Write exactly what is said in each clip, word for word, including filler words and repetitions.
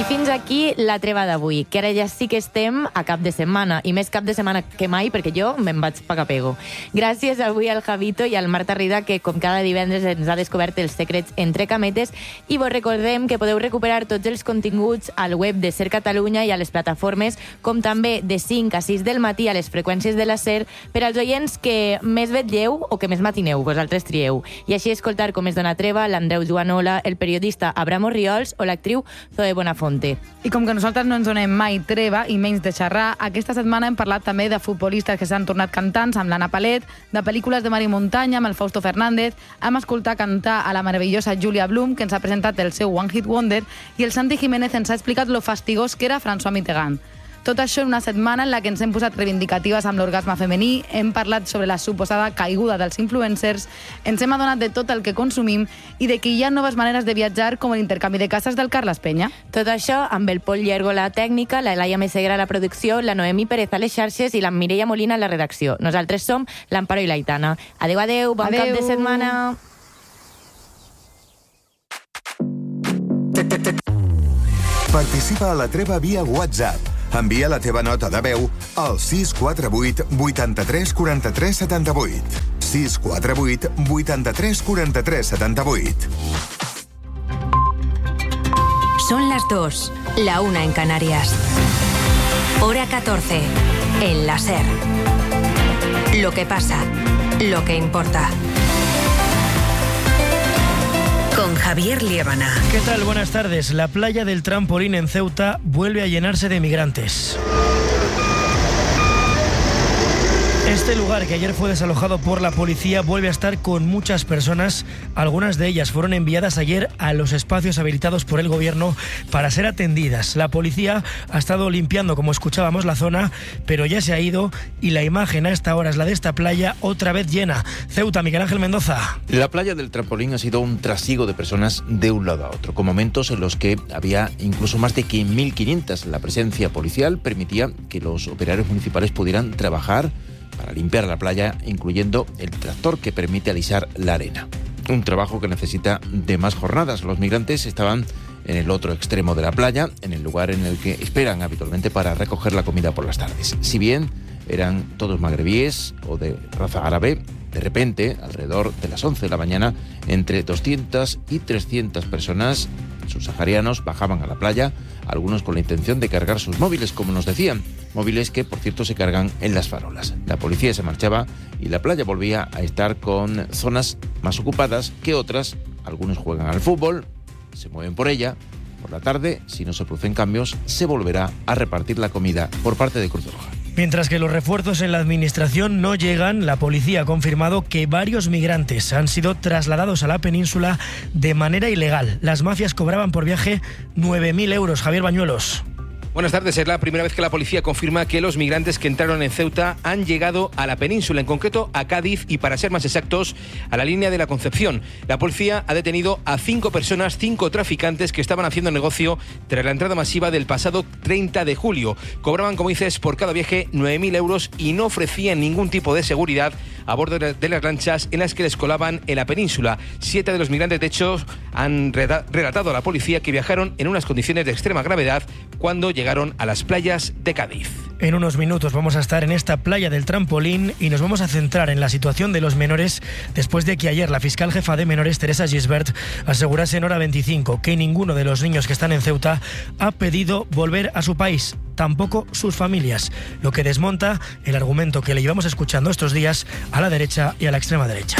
fins aquí la treva d'avui, que ara ja sí que estem a cap de setmana, i més cap de setmana que mai, perquè jo me'n vaig pa capego. Gràcies avui al Javito i al Marta Rida, que com cada divendres ens ha descobert els secrets entre cametes, i vos recordem que podeu recuperar tots els continguts al web de Ser Catalunya i a les plataformes, com també de cinc a sis del matí a les freqüències de la Ser, per als oients que més vetlleu o que més matineu, vosaltres trieu. I així escoltar com es dona treva l'Andreu Joanola, el periodista Abraham Orriols o l'actriu Zoe Bonafonte. I com que nosaltres no ens donem mai treva i menys de xerrar, aquesta setmana hem parlat també de futbolistes que s'han tornat cantants amb l'Anna Palet, de pel·lícules de mar i muntanya amb el Fausto Fernández, hem escoltat cantar a la meravellosa Julia Blum, que ens ha presentat el seu One Hit Wonder, i el Santi Jiménez ens ha explicat lo fastigós que era François Mitterrand. Tot això en una setmana en la que ens hem posat reivindicatives amb l'orgasme femení, hem parlat sobre la suposada caiguda dels influencers, ens hem adonat de tot el que consumim i de que hi ha noves maneres de viatjar com l'intercanvi de cases del Carles Penya. Tot això amb el Pol Llergo a la tècnica, la Elaia Meseguera a la producció, la Noemí Pérez a les xarxes i la Mireia Molina a la redacció. Nosaltres som l'Amparo i l'Aitana. Adéu, adéu, bon adéu. Cap de setmana. Participa a la treva via WhatsApp. Envia la teva nota de veu al sis quatre vuit vuitanta-tres quaranta-tres setanta-vuit. sis quatre vuit vuitanta-tres quaranta-tres setanta-vuit. Son las dos, la una en Canarias. Hora catorce, en la Ser. Lo que pasa, lo que importa. Con Javier Liébana. ¿Qué tal? Buenas tardes. La playa del Trampolín en Ceuta vuelve a llenarse de migrantes. Este lugar, que ayer fue desalojado por la policía, vuelve a estar con muchas personas. Algunas de ellas fueron enviadas ayer a los espacios habilitados por el gobierno para ser atendidas. La policía ha estado limpiando, como escuchábamos, la zona, pero ya se ha ido y la imagen a esta hora es la de esta playa otra vez llena. Ceuta, Miguel Ángel Mendoza. La playa del Trampolín ha sido un trasiego de personas de un lado a otro, con momentos en los que había incluso más de mil quinientas. La presencia policial permitía que los operarios municipales pudieran trabajar para limpiar la playa, incluyendo el tractor que permite alisar la arena. Un trabajo que necesita de más jornadas. Los migrantes estaban en el otro extremo de la playa, en el lugar en el que esperan habitualmente para recoger la comida por las tardes. Si bien eran todos magrebíes o de raza árabe, de repente, alrededor de las once de la mañana, entre doscientas y trescientas personas subsaharianos bajaban a la playa, algunos con la intención de cargar sus móviles, como nos decían, móviles que, por cierto, se cargan en las farolas. La policía se marchaba y la playa volvía a estar con zonas más ocupadas que otras. Algunos juegan al fútbol, se mueven por ella. Por la tarde, si no se producen cambios, se volverá a repartir la comida por parte de Cruz Roja. Mientras que los refuerzos en la administración no llegan, la policía ha confirmado que varios migrantes han sido trasladados a la península de manera ilegal. Las mafias cobraban por viaje nueve mil euros. Javier Bañuelos. Buenas tardes. Es la primera vez que la policía confirma que los migrantes que entraron en Ceuta han llegado a la península, en concreto a Cádiz y, para ser más exactos, a la línea de la Concepción. La policía ha detenido a cinco personas, cinco traficantes que estaban haciendo negocio tras la entrada masiva del pasado treinta de julio. Cobraban, como dices, por cada viaje nueve mil euros y no ofrecían ningún tipo de seguridad a bordo de las lanchas en las que les colaban en la península. Siete de los migrantes, de hecho, han relatado a la policía que viajaron en unas condiciones de extrema gravedad cuando llegaron a las playas de Cádiz. En unos minutos vamos a estar en esta playa del Trampolín y nos vamos a centrar en la situación de los menores después de que ayer la fiscal jefa de menores, Teresa Gisbert, asegurase en Hora veinticinco que ninguno de los niños que están en Ceuta ha pedido volver a su país, tampoco sus familias, lo que desmonta el argumento que le llevamos escuchando estos días a la derecha y a la extrema derecha.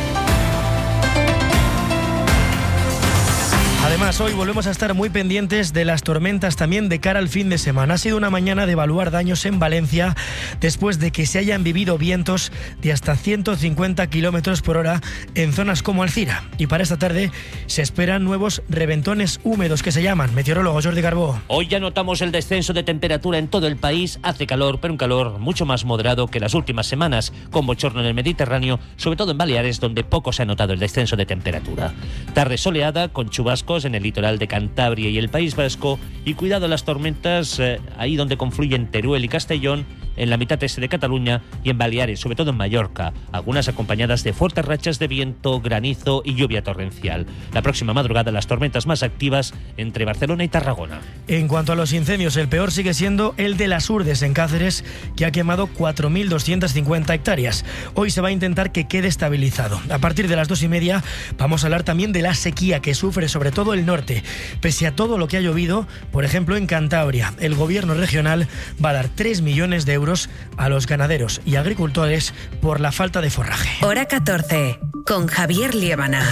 Además, hoy volvemos a estar muy pendientes de las tormentas también de cara al fin de semana. Ha sido una mañana de evaluar daños en Valencia después de que se hayan vivido vientos de hasta ciento cincuenta kilómetros por hora en zonas como Alcira. Y para esta tarde se esperan nuevos reventones húmedos que se llaman. Meteorólogo Jordi Carbó. Hoy ya notamos el descenso de temperatura en todo el país. Hace calor, pero un calor mucho más moderado que las últimas semanas, con bochorno en el Mediterráneo, sobre todo en Baleares, donde poco se ha notado el descenso de temperatura. Tarde soleada, con chubascos en el litoral de Cantabria y el País Vasco, y cuidado a las tormentas eh, ahí donde confluyen Teruel y Castellón, en la mitad este de Cataluña y en Baleares, sobre todo en Mallorca, algunas acompañadas de fuertes rachas de viento, granizo y lluvia torrencial. La próxima madrugada las tormentas más activas entre Barcelona y Tarragona. En cuanto a los incendios, el peor sigue siendo el de las Urdes en Cáceres, que ha quemado cuatro mil doscientas cincuenta hectáreas. Hoy se va a intentar que quede estabilizado. A partir de las dos y media vamos a hablar también de la sequía que sufre sobre todo el norte. Pese a todo lo que ha llovido, por ejemplo en Cantabria, el gobierno regional va a dar tres millones de euros a los ganaderos y agricultores por la falta de forraje. Hora catorce, con Javier Liébana.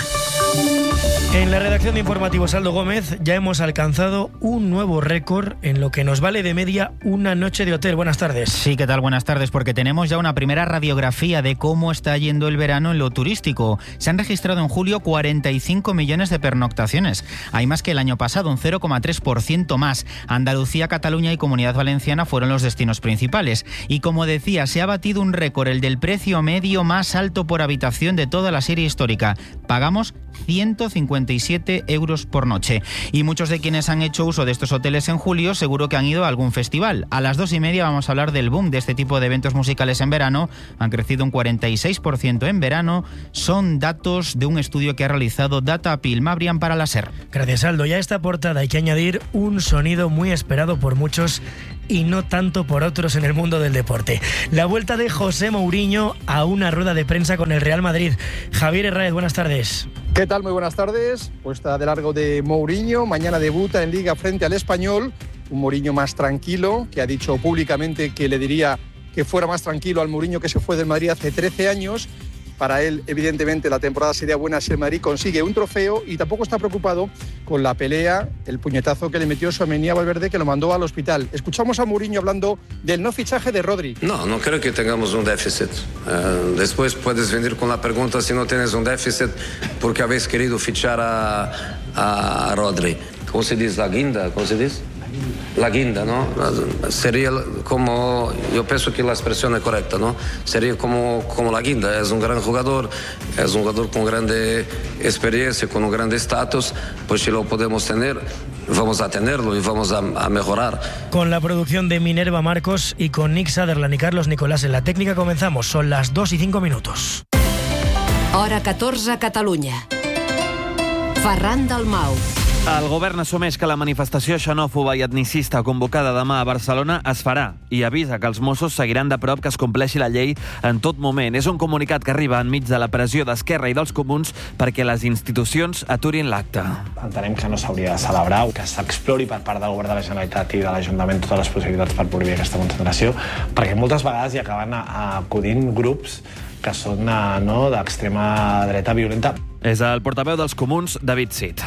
En la redacción de Informativos Aldo Gómez ya hemos alcanzado un nuevo récord en lo que nos vale de media una noche de hotel. Buenas tardes. Sí, ¿qué tal? Buenas tardes, porque tenemos ya una primera radiografía de cómo está yendo el verano en lo turístico. Se han registrado en julio cuarenta y cinco millones de pernoctaciones. Hay más que el año pasado, un cero coma tres por ciento más. Andalucía, Cataluña y Comunidad Valenciana fueron los destinos principales. Y como decía, se ha batido un récord, el del precio medio más alto por habitación de toda la serie histórica. Pagamos ciento cincuenta y siete euros por noche. Y muchos de quienes han hecho uso de estos hoteles en julio seguro que han ido a algún festival. A las dos y media vamos a hablar del boom de este tipo de eventos musicales en verano. Han crecido un cuarenta y seis por ciento en verano. Son datos de un estudio que ha realizado Datapil. Mabrián para la SER. Gracias, Aldo. Y a esta portada hay que añadir un sonido muy esperado por muchos y no tanto por otros en el mundo del deporte. La vuelta de José Mourinho a una rueda de prensa con el Real Madrid. Javier Herráez, buenas tardes. ¿Qué tal? Muy buenas tardes. Puesta de largo de Mourinho. Mañana debuta en Liga frente al Español. Un Mourinho más tranquilo, que ha dicho públicamente que le diría que fuera más tranquilo al Mourinho que se fue del Madrid hace trece años. Para él, evidentemente, la temporada sería buena si el Madrid consigue un trofeo y tampoco está preocupado con la pelea, el puñetazo que le metió Tchouaméni a Valverde, que lo mandó al hospital. Escuchamos a Mourinho hablando del no fichaje de Rodri. No, no creo que tengamos un déficit. Uh, después puedes venir con la pregunta si no tienes un déficit porque habéis querido fichar a, a Rodri. ¿Cómo se dice? La guinda, ¿cómo se dice? La guinda, ¿no? Sería como, yo pienso que la expresión es correcta, ¿no? Sería como, como la guinda. Es un gran jugador, es un jugador con grande experiencia, con un grande estatus. Pues si lo podemos tener, vamos a tenerlo y vamos a, a mejorar. Con la producción de Minerva Marcos y con Nick Sutherland y Carlos Nicolás en la técnica comenzamos. Son las dos y cinco minutos. Hora catorze, Catalunya. Ferran Dalmau. El govern assumeix que la manifestació xenòfoba i etnicista convocada demà a Barcelona es farà i avisa que els Mossos seguiran de prop que es compleixi la llei en tot moment. És un comunicat que arriba enmig de la pressió d'Esquerra i dels Comuns perquè les institucions aturin l'acte. Entenem que no s'hauria de celebrar, que s'explori per part del govern de la Generalitat i de l'Ajuntament totes les possibilitats per prohibir aquesta concentració, perquè moltes vegades hi acaben acudint grups que són no, d'extrema dreta violenta. És el portaveu dels Comuns, David Cid.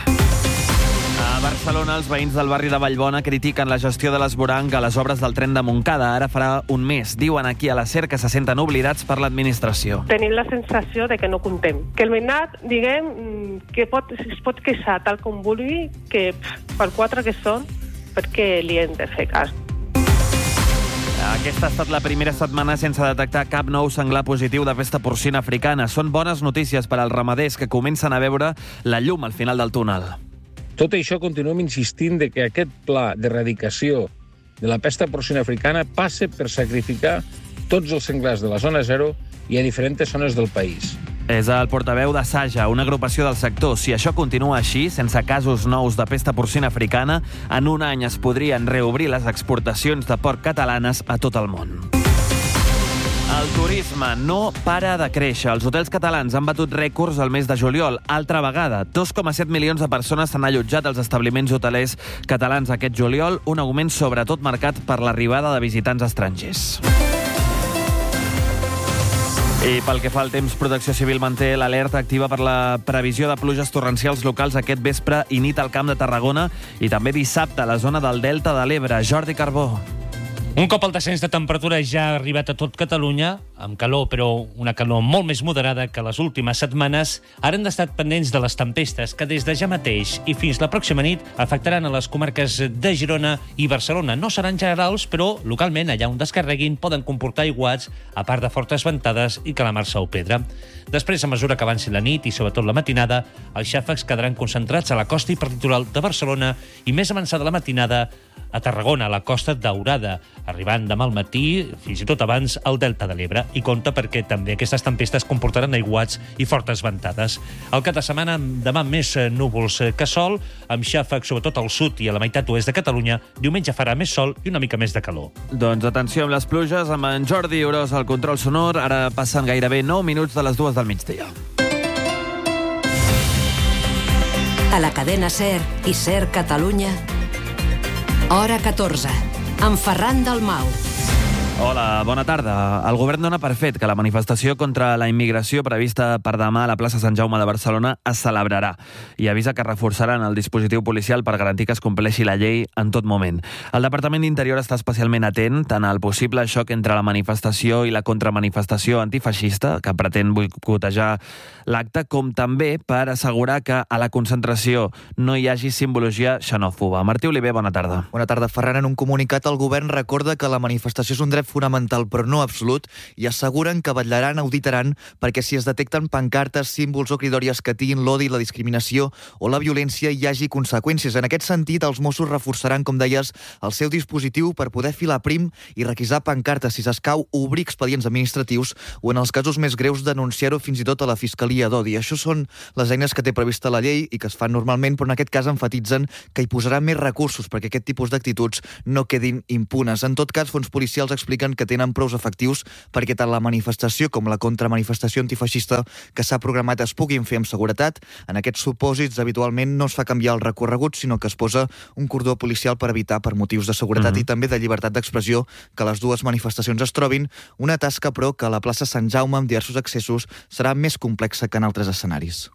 A Barcelona, els veïns del barri de Vallbona critiquen la gestió de l'esvoranc a les obres del tren de Montcada. Ara farà un mes. Diuen aquí a la SER que se senten oblidats per l'administració. Tenim la sensació de que no comptem. Que el veïnat, diguem, que pot, es pot queixar tal com vulgui, que per quatre que són, perquè li hem de fer cas. Aquesta ha estat la primera setmana sense detectar cap nou senglar positiu de pesta porcina africana. Són bones notícies per als ramaders que comencen a veure la llum al final del túnel. Tot això continuem insistint de que aquest pla d'erradicació de la pesta porcina africana passe per sacrificar tots els senglars de la zona zero i a diferents zones del país. És el portaveu de Saja, una agrupació del sector. Si això continua així, sense casos nous de pesta porcina africana, en un any es podrien reobrir les exportacions de porc catalanes a tot el món. El turisme no para de créixer. Els hotels catalans han batut rècords al mes de juliol. Altra vegada, dos coma set milions de persones s'han allotjat als establiments hotelers catalans aquest juliol, un augment sobretot marcat per l'arribada de visitants estrangers. I pel que fa al temps, Protecció Civil manté l'alerta activa per la previsió de pluges torrencials locals aquest vespre i nit al Camp de Tarragona i també dissabte a la zona del Delta de l'Ebre. Jordi Carbó. Un cop el descens de temperatura ja ha arribat a tot Catalunya, amb calor, però una calor molt més moderada que les últimes setmanes, ara han estat pendents de les tempestes que des de ja mateix i fins la pròxima nit afectaran a les comarques de Girona i Barcelona. No seran generals, però localment, allà on descarreguin, poden comportar aiguats, a part de fortes ventades i calamarsa o pedra. Després, a mesura que avanci la nit i sobretot la matinada, els xàfecs quedaran concentrats a la costa i per litoral de Barcelona i més avançada la matinada a Tarragona, a la Costa Daurada, arribant demà al matí, fins i tot abans, al Delta de l'Ebre. I compte perquè també aquestes tempestes comportaran aiguats i fortes ventades. Al cap de setmana, demà més núvols que sol, amb xàfec sobretot al sud i a la meitat oest de Catalunya. Diumenge farà més sol i una mica més de calor. Doncs atenció amb les pluges, amb en Jordi Orós al control sonor. Ara passen gairebé nou minuts de les dues del migdia. A la cadena SER i SER Catalunya, Hora catorze, amb Ferran Dalmau. Hola, bona tarda. El govern dona per fet que la manifestació contra la immigració prevista per demà a la plaça Sant Jaume de Barcelona es celebrarà i avisa que reforçaran el dispositiu policial per garantir que es compleixi la llei en tot moment. El Departament d'Interior està especialment atent tant al possible xoc entre la manifestació i la contramanifestació antifeixista que pretén boicotejar l'acte, com també per assegurar que a la concentració no hi hagi simbologia xenòfoba. Martí Oliver, bona tarda. Bona tarda, Ferran. En un comunicat, el govern recorda que la manifestació és un dret fonamental però no absolut i asseguren que vetllaran, auditaran, perquè si es detecten pancartes, símbols o cridòries que tinguin l'odi, la discriminació o la violència hi hagi conseqüències. En aquest sentit, els Mossos reforçaran, com deies, el seu dispositiu per poder filar prim i requisar pancartes si s'escau, obrir expedients administratius o, en els casos més greus, denunciar-ho fins i tot a la Fiscalia d'Odi. Això són les eines que té prevista la llei i que es fan normalment, però en aquest cas enfatitzen que hi posarà més recursos perquè aquest tipus d'actituds no quedin impunes. En tot cas, fons policials expliquen que tenen prous efectius perquè tant la manifestació com la contramanifestació antifeixista que s'ha programat es puguin fer amb seguretat. En aquests supòsits, habitualment no es fa canviar el recorregut, sinó que es posa un cordó policial per evitar, per motius de seguretat mm-hmm. i també de llibertat d'expressió, que les dues manifestacions es trobin. Una tasca, però, que a la plaça Sant Jaume, amb diversos accessos, serà més complexa que en altres escenaris.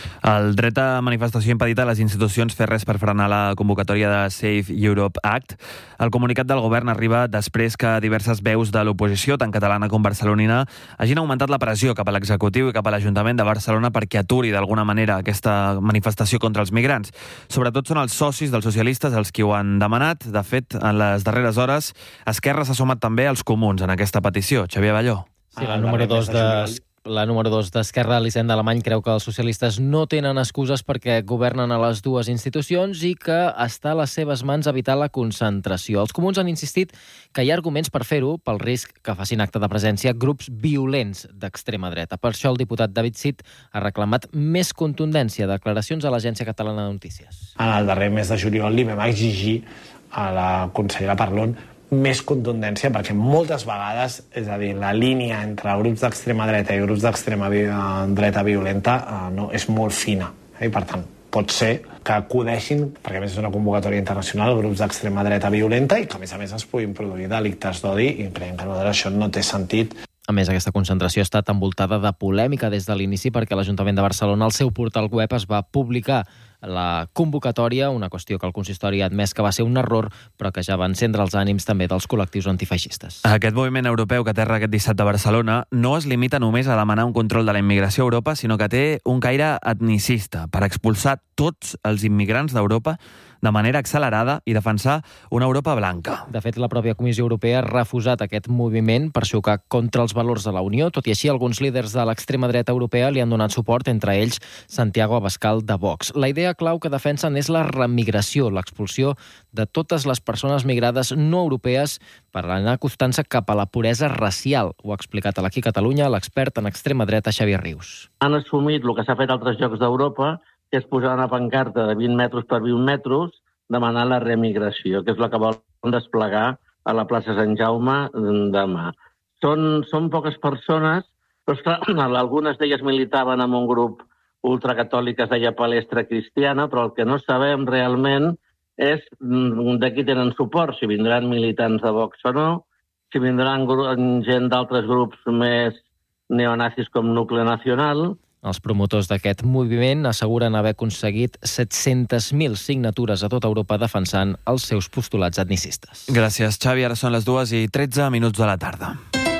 El dret a manifestació impedit a les institucions fer res per frenar la convocatòria de Save Europe Act. El comunicat del govern arriba després que diverses veus de l'oposició, tant catalana com barcelonina, hagin augmentat la pressió cap a l'executiu i cap a l'Ajuntament de Barcelona perquè aturi d'alguna manera aquesta manifestació contra els migrants. Sobretot són els socis dels socialistes els qui ho han demanat. De fet, en les darreres hores, Esquerra s'ha sumat també als comuns en aquesta petició. Xavier Balló. Sí, la número dos de... La número dos d'Esquerra, Elisenda Alemany, creu que els socialistes no tenen excuses perquè governen a les dues institucions i que està a les seves mans evitar la concentració. Els comuns han insistit que hi ha arguments per fer-ho pel risc que facin acte de presència grups violents d'extrema dreta. Per això el diputat David Cid ha reclamat més contundència. Declaracions a l'Agència Catalana de Notícies. En el darrer mes de juliol li vam exigir a la consellera Parlon més contundència, perquè moltes vegades, és a dir, la línia entre grups d'extrema dreta i grups d'extrema dreta violenta eh, no, és molt fina. Eh? I per tant, pot ser que acudeixin, perquè a més és una convocatòria internacional, grups d'extrema dreta violenta i que a més a més es puguin produir delictes d'odi i creiem que això no té sentit. A més, aquesta concentració ha estat envoltada de polèmica des de l'inici perquè l'Ajuntament de Barcelona, al seu portal web, es va publicar la convocatòria, una qüestió que el consistori ha admès que va ser un error, però que ja va encendre els ànims també dels col·lectius antifeixistes. Aquest moviment europeu que aterra aquest dissabte a Barcelona no es limita només a demanar un control de la immigració a Europa, sinó que té un caire etnicista per expulsar tots els immigrants d'Europa de manera accelerada i defensar una Europa blanca. De fet, la pròpia Comissió Europea ha refusat aquest moviment per xocar contra els valors de la Unió. Tot i així, alguns líders de l'extrema dreta europea li han donat suport, entre ells Santiago Abascal de Vox. La idea clau que defensen és la remigració, l'expulsió de totes les persones migrades no europees per anar acostant-se cap a la puresa racial. Ho ha explicat a l'Aquí Catalunya l'expert en extrema dreta Xavier Rius. Han assumit el que s'ha fet a altres llocs d'Europa, que és posar una pancarta de vint metres per vint metres demanant la remigració, que és la que volen desplegar a la plaça Sant Jaume demà. Són, són poques persones, però esclar, algunes d'elles militaven en un grup ultracatòlic que es deia Palestra Cristiana, però el que no sabem realment és de qui tenen suport, si vindran militants de Vox o no, si vindran gent d'altres grups més neonazis com Nuclear Nacional. Els promotors d'aquest moviment asseguren haver aconseguit set-centes mil signatures a tota Europa defensant els seus postulats etnicistes. Gràcies, Xavi. Ara són les dues i tretze minuts de la tarda.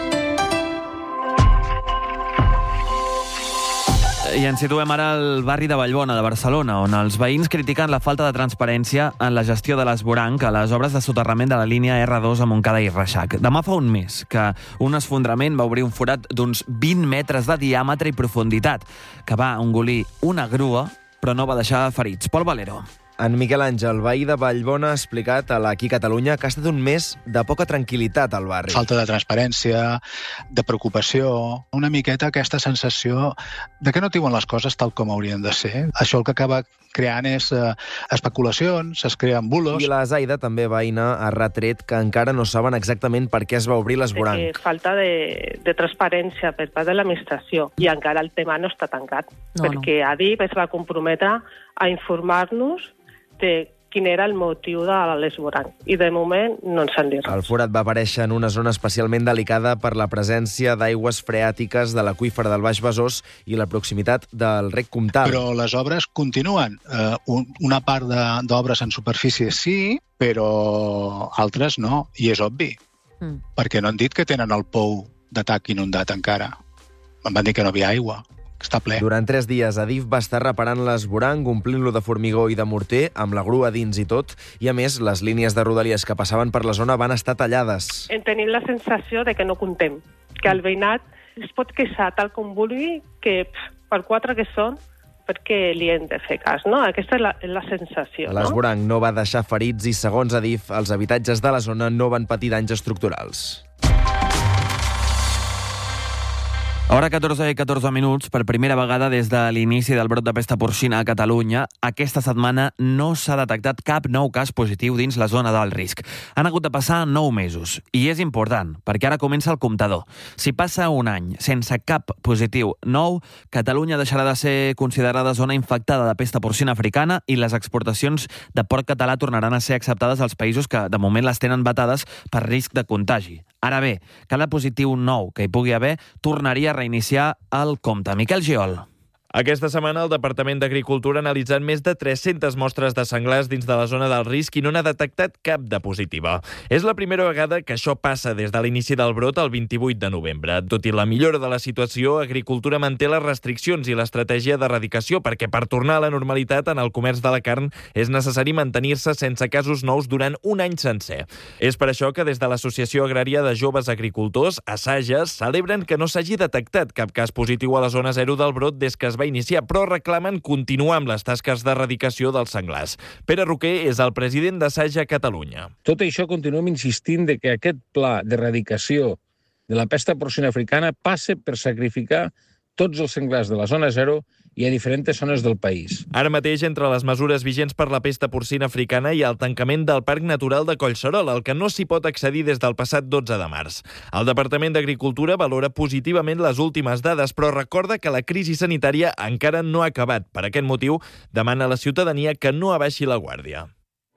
I ens situem ara al barri de Vallbona, de Barcelona, on els veïns critiquen la falta de transparència en la gestió de l'esvoranc a les obres de soterrament de la línia erre dos a Montcada i Reixac. Demà fa un mes que un esfondrament va obrir un forat d'uns vint metres de diàmetre i profunditat, que va engolir una grua, però no va deixar ferits. Pol Valero. En Miquel Àngel, veí de Vallbona, ha explicat a l'Aquí Catalunya que ha estat un mes de poca tranquil·litat al barri. Falta de transparència, de preocupació, una miqueta aquesta sensació de que no diuen les coses tal com haurien de ser. Això el que acaba creant és eh, especulacions, es creen bulos. I la Zaida, també veïna, ha retret que encara no saben exactament per què es va obrir l'esvoranc. Que falta de, de transparència per part de l'administració i encara el tema no està tancat, no, perquè no. Adif es va comprometre a informar-nos de quin era el motiu de l'esvoranc. I de moment no ens han dit res. El forat va aparèixer en una zona especialment delicada per la presència d'aigües freàtiques de l'aqüífer del Baix Besòs i la proximitat del rec Comtal. Però les obres continuen. Eh, una part d'obres en superfície sí, però altres no, i és obvi. Mm. Perquè no han dit que tenen el pou de tac inundat encara. Em van dir que no havia aigua. Està ple. Durant tres dies, Adif va estar reparant l'esvoranc, omplint-lo de formigó i de morter, amb la grua dins i tot, i a més, les línies de rodalies que passaven per la zona van estar tallades. Hem tenim la sensació de que no comptem, que el veïnat es pot queixar tal com vulgui, que pff, per quatre que són, perquè li hem de fer cas, no? Aquesta és la, la sensació, no? L'esvoranc no va deixar ferits i, segons Adif, els habitatges de la zona no van patir danys estructurals. Hora catorze i catorze minuts, per primera vegada des de l'inici del brot de pesta porcina a Catalunya, aquesta setmana no s'ha detectat cap nou cas positiu dins la zona d'alt risc. Han hagut de passar nou mesos, i és important, perquè ara comença el comptador. Si passa un any sense cap positiu nou, Catalunya deixarà de ser considerada zona infectada de pesta porcina africana i les exportacions de porc català tornaran a ser acceptades als països que de moment les tenen vetades per risc de contagi. Ara bé, cada positiu nou que hi pugui haver tornaria a reiniciar el compte. Miquel Giol. Aquesta setmana el Departament d'Agricultura ha analitzat més de tres-centes mostres de senglars dins de la zona del risc i no n'ha detectat cap de positiva. És la primera vegada que això passa des de l'inici del brot el vint-i-vuit de novembre. Tot i la millora de la situació, Agricultura manté les restriccions i l'estratègia d'erradicació perquè per tornar a la normalitat en el comerç de la carn és necessari mantenir-se sense casos nous durant un any sencer. És per això que des de l'Associació Agrària de Joves Agricultors, ASAJES, celebren que no s'hagi detectat cap cas positiu a la zona zero del brot des que es va iniciar, però reclamen continuar amb les tasques d'erradicació dels senglars. Pere Roquer és el president d'Asaja Catalunya. Tot això continuem insistint de que aquest pla d'erradicació de la pesta porcina africana passa per sacrificar tots els senglars de la zona zero i a diferents zones del país. Ara mateix, entre les mesures vigents per la pesta porcina africana hi ha el tancament del Parc Natural de Collserola, al que no s'hi pot accedir des del passat dotze de març. El Departament d'Agricultura valora positivament les últimes dades, però recorda que la crisi sanitària encara no ha acabat. Per aquest motiu, demana a la ciutadania que no abaixi la guàrdia.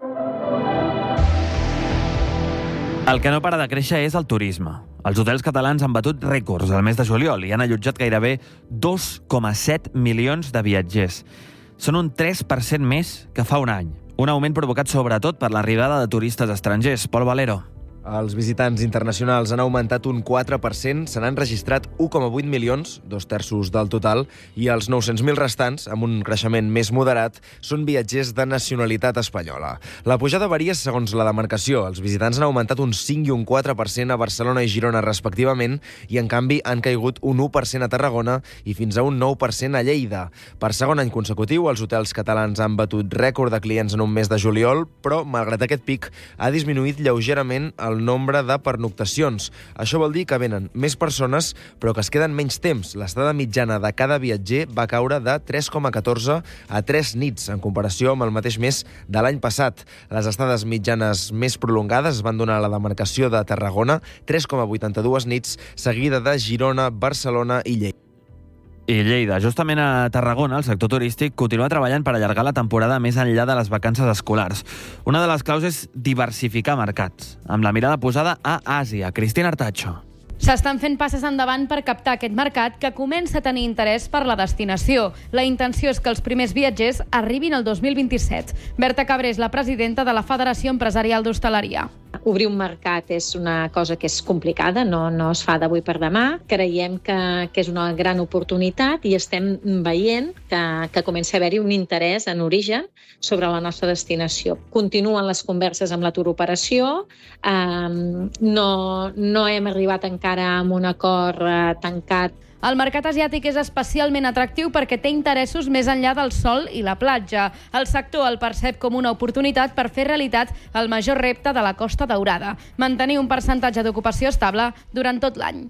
El que no para de créixer és el turisme. Els hotels catalans han batut rècords al mes de juliol i han allotjat gairebé dos coma set milions de viatgers. Són un tres per cent més que fa un any. Un augment provocat sobretot per l'arribada de turistes estrangers. Pol Valero. Els visitants internacionals han augmentat un quatre per cent, se n'han registrat u coma vuit milions, dos terços del total, i els nou-cents mil restants, amb un creixement més moderat, són viatgers de nacionalitat espanyola. La pujada varia segons la demarcació. Els visitants han augmentat un cinc i un quatre per cent a Barcelona i Girona, respectivament, i en canvi han caigut un u per cent a Tarragona i fins a un nou per cent a Lleida. Per segon any consecutiu, els hotels catalans han batut rècord de clients en un mes de juliol, però, malgrat aquest pic, ha disminuït lleugerament el el nombre de pernoctacions. Això vol dir que venen més persones, però que es queden menys temps. L'estada mitjana de cada viatger va caure de tres coma catorze a tres nits, en comparació amb el mateix mes de l'any passat. Les estades mitjanes més prolongades es van donar a la demarcació de Tarragona, tres coma vuitanta-dues nits, seguida de Girona, Barcelona i Lleida. I Lleida. Justament a Tarragona, el sector turístic continua treballant per allargar la temporada més enllà de les vacances escolars. Una de les claus és diversificar mercats, amb la mirada posada a Àsia. Cristina Artacho. S'estan fent passes endavant per captar aquest mercat que comença a tenir interès per la destinació. La intenció és que els primers viatgers arribin el dos mil vint-i-set. Berta Cabré és la presidenta de la Federació Empresarial d'Hostaleria. Obrir un mercat és una cosa que és complicada, no, no es fa d'avui per demà. Creiem que, que és una gran oportunitat i estem veient que, que comença a haver-hi un interès en origen sobre la nostra destinació. Continuen les converses amb la turoperació, eh, no, no hem arribat encara amb un acord eh, tancat. El mercat asiàtic és especialment atractiu perquè té interessos més enllà del sol i la platja. El sector el percep com una oportunitat per fer realitat el major repte de la Costa Daurada, mantenir un percentatge d'ocupació estable durant tot l'any.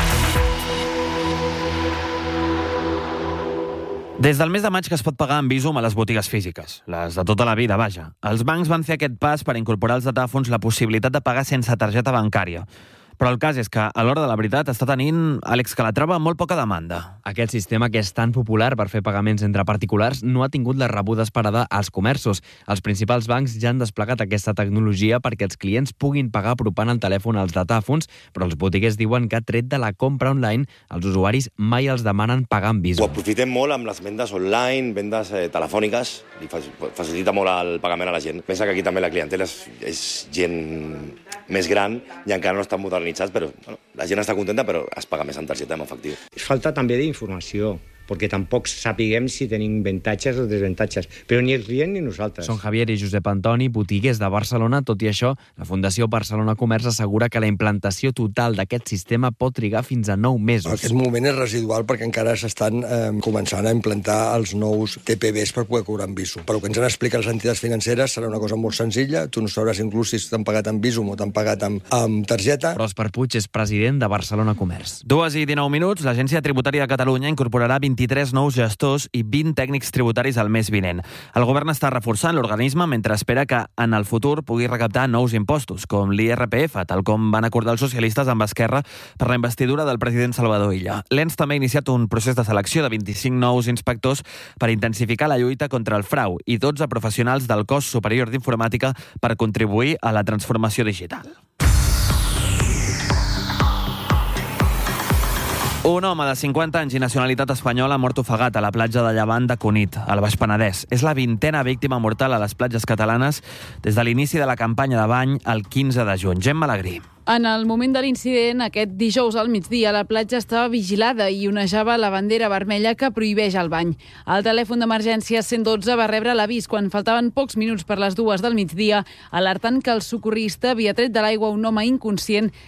Des del mes de maig que es pot pagar amb Bizum a les botigues físiques, les de tota la vida, vaja. Els bancs van fer aquest pas per incorporar als datàfons la possibilitat de pagar sense targeta bancària. Però el cas és que, a l'hora de la veritat, està tenint, Àlex Calatrava, molt poca demanda. Aquest sistema, que és tan popular per fer pagaments entre particulars, no ha tingut la rebuda esperada als comerços. Els principals bancs ja han desplegat aquesta tecnologia perquè els clients puguin pagar apropant el telèfon als datàfons, però els botiguers diuen que, tret de la compra online, els usuaris mai els demanen pagar amb Bizum. Ho aprofitem molt amb les vendes online, vendes eh, telefòniques, i facilita molt el pagament a la gent. Pensa que aquí també la clientela és, és gent més gran i encara no estan modernitzats, però bueno, la gent està contenta, però es paga més amb targeta en efectiu. Falta també d'informació, perquè tampoc sapiguem si tenim avantatges o desavantatges, però ni els clients ni nosaltres. Són Javier i Josep Antoni, botiguers de Barcelona. Tot i això, la Fundació Barcelona Comerç assegura que la implantació total d'aquest sistema pot trigar fins a nou mesos. Aquest moment és residual perquè encara s'estan eh, començant a implantar els nous T P Bs per poder cobrar amb Bizum. Però el que ens han explicat les entitats financeres serà una cosa molt senzilla. Tu no sabràs inclús si t'han pagat amb Bizum o t'han pagat amb, amb targeta. Prosper Puig és president de Barcelona Comerç. Dues i dinou minuts, l'Agència Tributària de Catalunya incorporarà vint-i-tres nous gestors i vint tècnics tributaris al mes vinent. El govern està reforçant l'organisme mentre espera que en el futur pugui recaptar nous impostos, com l'I R P F, tal com van acordar els socialistes amb Esquerra per la investidura del president Salvador Illa. L'E N S també ha iniciat un procés de selecció de vint-i-cinc nous inspectors per intensificar la lluita contra el frau i dotze professionals del cos superior d'informàtica per contribuir a la transformació digital. Un home de cinquanta anys i nacionalitat espanyola ha mort ofegat a la platja de Llevant de Cunit, al Baix Penedès. És la vintena víctima mortal a les platges catalanes des de l'inici de la campanya de bany el quinze de juny. Gemma Alegrí. En el moment de l'incident, aquest dijous al migdia, la platja estava vigilada i onejava la bandera vermella que prohibeix el bany. El telèfon d'emergència cent dotze va rebre l'avís quan faltaven pocs minuts per les dues del migdia, alertant que el socorrista havia tret de l'aigua un home inconscient